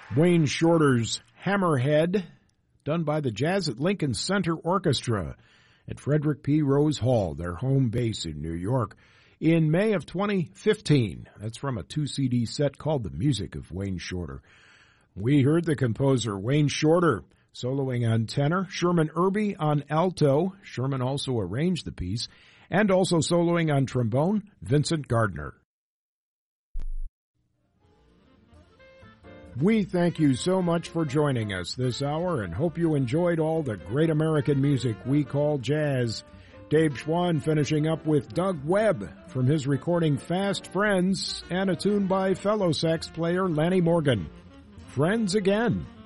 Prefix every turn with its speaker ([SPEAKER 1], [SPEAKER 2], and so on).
[SPEAKER 1] Wayne Shorter's Hammerhead, done by the Jazz at Lincoln Center Orchestra at Frederick P. Rose Hall, their home base in New York, in May of 2015. That's from a 2-CD set called The Music of Wayne Shorter. We heard the composer Wayne Shorter soloing on tenor, Sherman Irby on alto. Sherman also arranged the piece, and also soloing on trombone, Vincent Gardner. We thank you so much for joining us this hour and hope you enjoyed all the great American music we call jazz. Dave Schwann finishing up with Doug Webb from his recording Fast Friends and a tune by fellow sax player Lanny Morgan. Friends again.